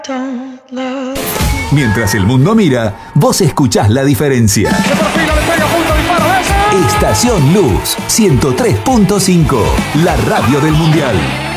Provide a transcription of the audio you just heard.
Mientras el mundo mira, vos escuchás la diferencia. Estación Luz 103.5, la radio del Mundial.